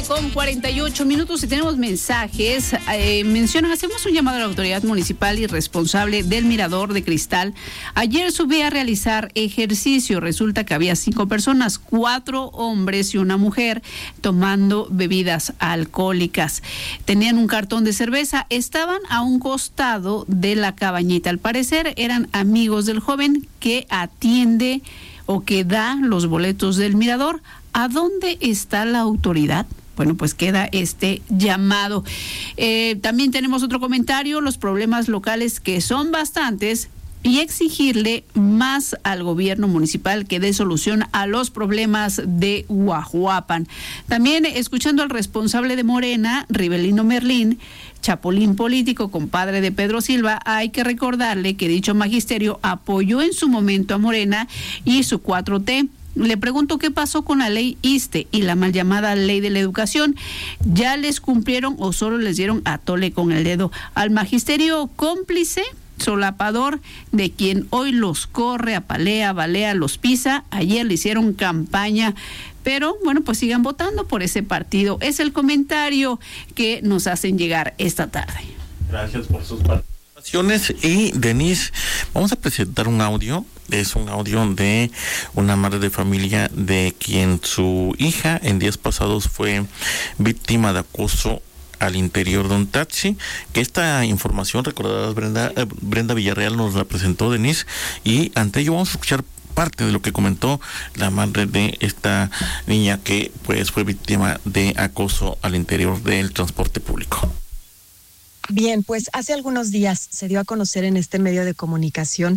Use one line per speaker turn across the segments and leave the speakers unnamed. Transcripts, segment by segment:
7:48 y tenemos mensajes. Mencionan, hacemos un llamado a la autoridad municipal y responsable del Mirador de Cristal. Ayer subí a realizar ejercicio. Resulta que había 5 personas, 4 hombres y una mujer, tomando bebidas alcohólicas. Tenían un cartón de cerveza, estaban a un costado de la cabañita. Al parecer eran amigos del joven que atiende o que da los boletos del Mirador. ¿A dónde está la autoridad? Bueno, pues queda este llamado. También tenemos otro comentario, los problemas locales, que son bastantes, y exigirle más al gobierno municipal que dé solución a los problemas de Guajuapan. También escuchando al responsable de Morena, Rivelino Merlín, chapulín político, compadre de Pedro Silva, hay que recordarle que dicho magisterio apoyó en su momento a Morena y su 4T. Le pregunto qué pasó con la ley ISSSTE y la mal llamada ley de la educación. ¿Ya les cumplieron o solo les dieron a tole con el dedo al magisterio cómplice, solapador de quien hoy los corre, apalea, balea, los pisa? Ayer le hicieron campaña, pero bueno, pues sigan votando por ese partido. Es el comentario que nos hacen llegar esta tarde.
Gracias por sus participaciones. Y Denise, vamos a presentar un audio. Es un audio de una madre de familia de quien su hija en días pasados fue víctima de acoso al interior de un taxi. Que esta información, recordarás, Brenda Villarreal nos la presentó, Denise, y ante ello vamos a escuchar parte de lo que comentó la madre de esta niña que pues fue víctima de acoso al interior del transporte público.
Bien, pues hace algunos días se dio a conocer en este medio de comunicación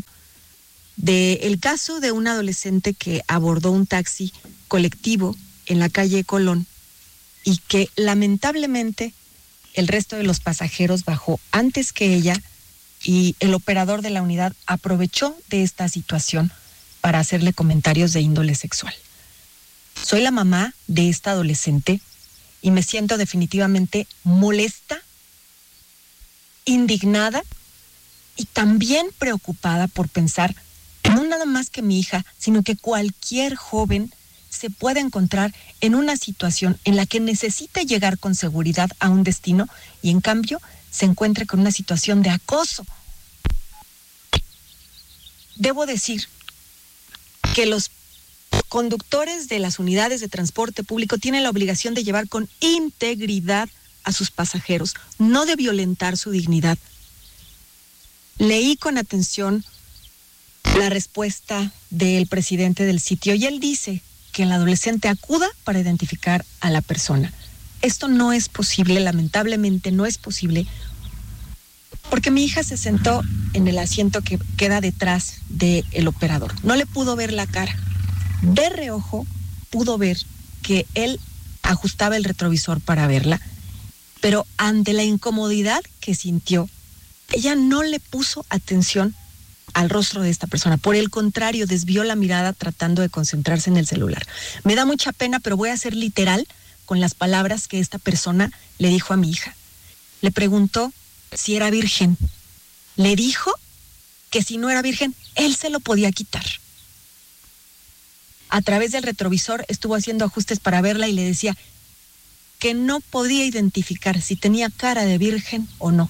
el caso de un adolescente que abordó un taxi colectivo en la calle Colón y que lamentablemente el resto de los pasajeros bajó antes que ella, y el operador de la unidad aprovechó de esta situación para hacerle comentarios de índole sexual. Soy la mamá de esta adolescente y me siento definitivamente molesta, indignada y también preocupada por pensar no nada más que mi hija, sino que cualquier joven se puede encontrar en una situación en la que necesita llegar con seguridad a un destino y en cambio se encuentre con una situación de acoso. Debo decir que los conductores de las unidades de transporte público tienen la obligación de llevar con integridad a sus pasajeros, no de violentar su dignidad. Leí con atención la respuesta del presidente del sitio y él dice que el adolescente acuda para identificar a la persona. Esto no es posible, lamentablemente no es posible, porque mi hija se sentó en el asiento que queda detrás del operador. No le pudo ver la cara. De reojo pudo ver que él ajustaba el retrovisor para verla, pero ante la incomodidad que sintió, ella no le puso atención al rostro de esta persona. Por el contrario, desvió la mirada tratando de concentrarse en el celular. Me da mucha pena, pero voy a ser literal con las palabras que esta persona le dijo a mi hija. Le preguntó si era virgen. Le dijo que si no era virgen, él se lo podía quitar. A través del retrovisor estuvo haciendo ajustes para verla y le decía que no podía identificar si tenía cara de virgen o no.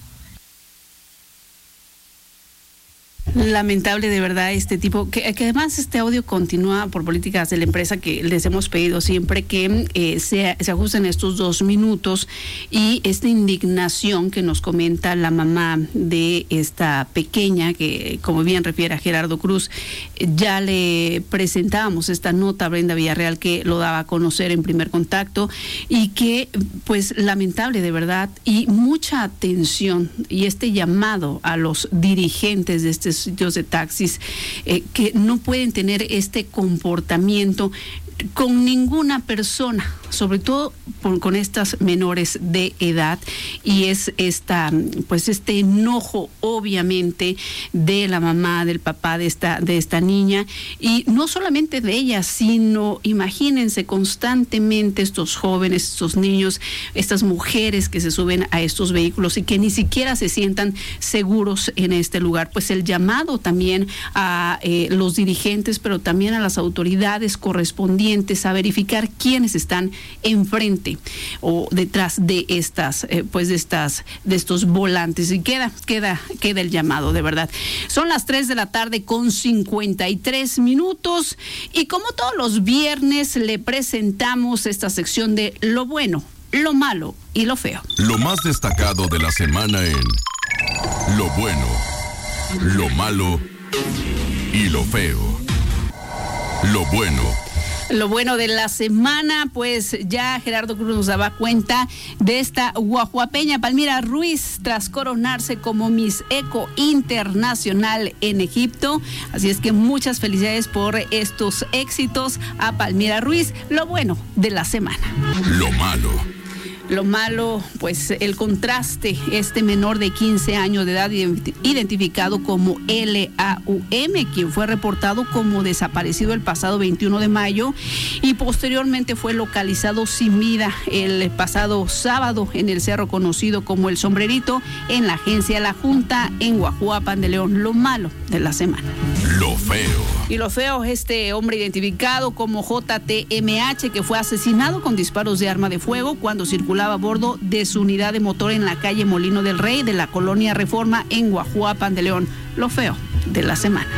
Lamentable de verdad este tipo, que además este audio continúa por políticas de la empresa que les hemos pedido siempre que se ajusten estos 2 minutos, y esta indignación que nos comenta la mamá de esta pequeña, que como bien refiere a Gerardo Cruz, ya le presentábamos esta nota a Brenda Villarreal que lo daba a conocer en Primer Contacto, y que pues lamentable de verdad, y mucha atención y este llamado a los dirigentes de estos sitios de taxis que no pueden tener este comportamiento con ninguna persona, sobre todo con estas menores de edad, y es este enojo obviamente de la mamá, del papá de esta niña, y no solamente de ella, sino imagínense constantemente estos jóvenes, estos niños, estas mujeres que se suben a estos vehículos y que ni siquiera se sientan seguros en este lugar. Pues el llamado también a los dirigentes, pero también a las autoridades correspondientes pendientes a verificar quiénes están enfrente o detrás de de estos volantes. Y queda el llamado, de verdad. Son las 3 de la tarde con 53 minutos y como todos los viernes le presentamos esta sección de lo bueno, lo malo y lo feo.
Lo más destacado de la semana en lo bueno, lo malo y lo feo. Lo bueno.
Lo bueno de la semana, pues ya Gerardo Cruz nos daba cuenta de esta guajuapeña Palmira Ruiz tras coronarse como Miss Eco Internacional en Egipto. Así es que muchas felicidades por estos éxitos a Palmira Ruiz. Lo bueno de la semana.
Lo malo.
Lo malo, pues el contraste, este menor de 15 años de edad identificado como LAUM, quien fue reportado como desaparecido el pasado 21 de mayo y posteriormente fue localizado sin vida el pasado sábado en el cerro conocido como El Sombrerito, en la agencia La Junta en Guajuapan de León. Lo malo de la semana.
Lo feo.
Y lo feo, este hombre identificado como JTMH, que fue asesinado con disparos de arma de fuego cuando circulaba a bordo de su unidad de motor en la calle Molino del Rey de la colonia Reforma en Guajuapan de León. Lo feo de la semana.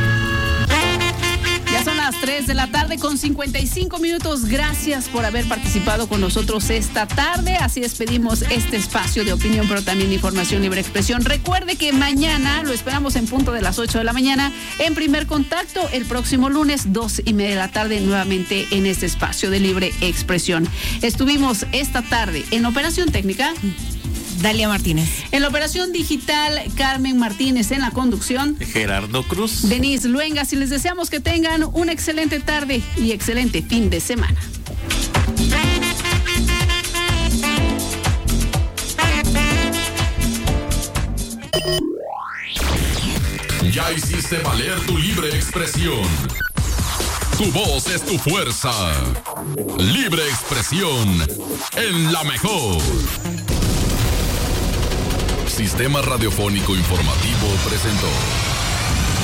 Ya son las 3 de la tarde con 55 minutos. Gracias por haber participado con nosotros esta tarde. Así despedimos este espacio de opinión, pero también de información, libre expresión. Recuerde que mañana lo esperamos en punto de las 8 de la mañana en Primer Contacto. El próximo lunes, 2:30 de la tarde, nuevamente en este espacio de libre expresión. Estuvimos esta tarde en Operación Técnica
Dalia Martínez.
En la operación digital, Carmen Martínez. En la conducción,
Gerardo Cruz.
Denise Luengas. Y les deseamos que tengan una excelente tarde y excelente fin de semana.
Ya hiciste valer tu libre expresión. Tu voz es tu fuerza. Libre expresión en la mejor. Sistema Radiofónico Informativo presentó.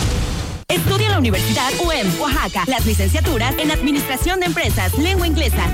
Estudia en la Universidad UEM, Oaxaca, las licenciaturas en Administración de Empresas, Lengua Inglesa,